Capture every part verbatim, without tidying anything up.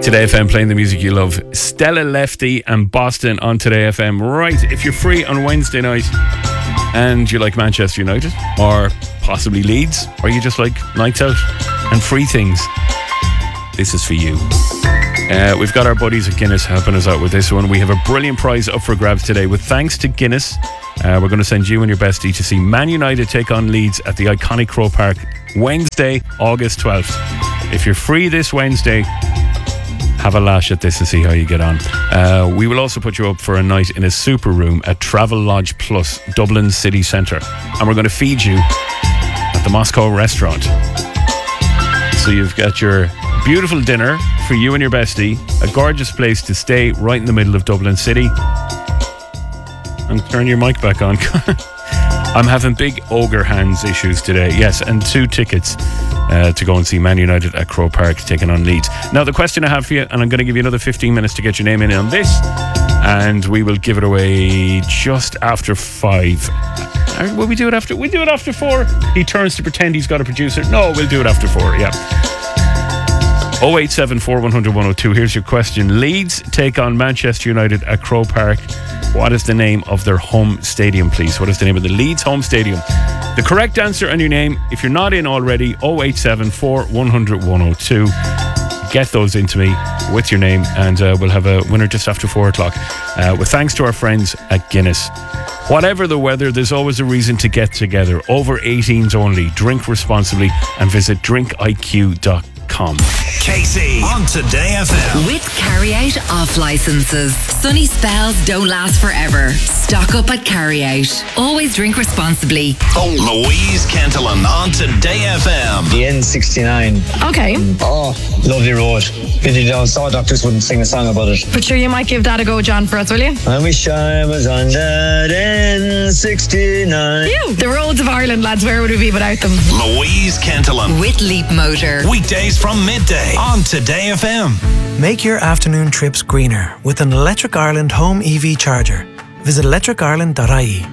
Today F M, playing the music you love. Stella Lefty and Boston on Today F M. Right, if you're free on Wednesday night and you like Manchester United or possibly Leeds, or you just like nights out and free things, this is for you. Uh, we've got our buddies at Guinness helping us out with this one. We have a brilliant prize up for grabs today. With thanks to Guinness, uh, we're going to send you and your bestie to see Man United take on Leeds at the iconic Croke Park Wednesday, August twelfth. If you're free this Wednesday, have a lash at this and see how you get on. Uh, we will also put you up for a night in a super room at Travel Lodge Plus, Dublin City Centre. And we're going to feed you at the Moscow restaurant. So you've got your beautiful dinner for you and your bestie, a gorgeous place to stay right in the middle of Dublin City. And turn your mic back on. I'm having big ogre hands issues today. Yes, and two tickets uh, to go and see Man United at Croke Park taking on Leeds. Now, the question I have for you, and I'm going to give you another fifteen minutes to get your name in on this, and we will give it away just after five. Or will we do it after? We do it after four. He turns to pretend he's got a producer. No, we'll do it after four. Yeah. oh eight seven four one hundred one oh two. Here's your question. Leeds take on Manchester United at Croke Park. What is the name of their home stadium, please? What is the name of the Leeds home stadium? The correct answer and your name, if you're not in already, oh eight seven four one hundred one oh two. Get those into me with your name, and uh, we'll have a winner just after four o'clock. Uh, with thanks to our friends at Guinness. Whatever the weather, there's always a reason to get together. Over eighteens only. Drink responsibly and visit drink I Q dot com. Casey on Today F M. With Carry Out off licenses. Sunny spells don't last forever. Stock up at Carry Out. Always drink responsibly. Oh, Louise Kentelan on Today F M. The N sixty-nine. Okay. Oh, lovely road. Pity the Saw Doctors wouldn't sing a song about it. But sure, you might give that a go, John, for us, will you? I wish I was on that N sixty-nine. Phew. The roads of Ireland, lads, where would we be without them? Louise Kentelan. With Leap Motor. Weekdays from midday on Today F M. Make your afternoon trips greener with an Electric Ireland home E V charger. Visit electric ireland dot I E.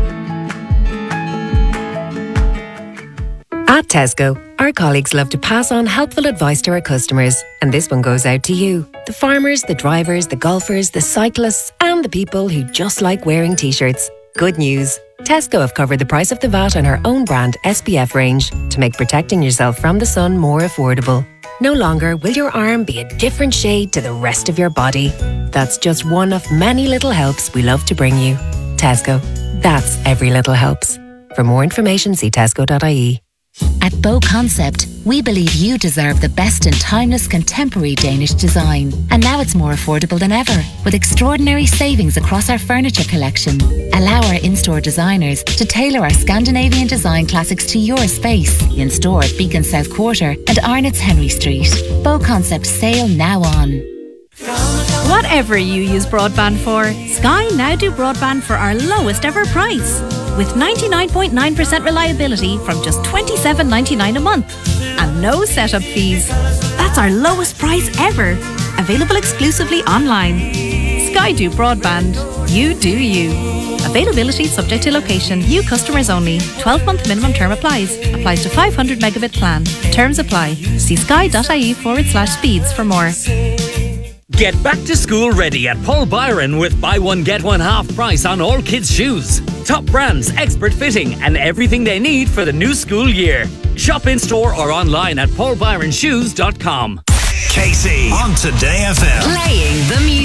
At Tesco, our colleagues love to pass on helpful advice to our customers, and this one goes out to you, the farmers, the drivers, the golfers, the cyclists, and the people who just like wearing t-shirts. Good news. Tesco have covered the price of the V A T on our own brand S P F range to make protecting yourself from the sun more affordable. No longer will your arm be a different shade to the rest of your body. That's just one of many little helps we love to bring you. Tesco. That's every little helps. For more information, see tesco dot I E. At Bow Concept, we believe you deserve the best in timeless contemporary Danish design. And now it's more affordable than ever, with extraordinary savings across our furniture collection. Allow our in-store designers to tailor our Scandinavian design classics to your space. In-store at Beacon South Quarter and Arnott's Henry Street. Bow Concept sale now on. Whatever you use broadband for, Sky now do broadband for our lowest ever price. With ninety-nine point nine percent reliability from just twenty-seven ninety-nine a month. And no setup fees. That's our lowest price ever. Available exclusively online. Sky do broadband. You do you. Availability subject to location. New customers only. twelve month minimum term applies. Applies to five hundred megabit plan. Terms apply. See sky dot I E forward slash speeds for more. Get back to school ready at Paul Byron with buy one get one half price on all kids' shoes. Top brands, expert fitting and everything they need for the new school year. Shop in store or online at paul byron shoes dot com. Casey on Today F M. Playing the music.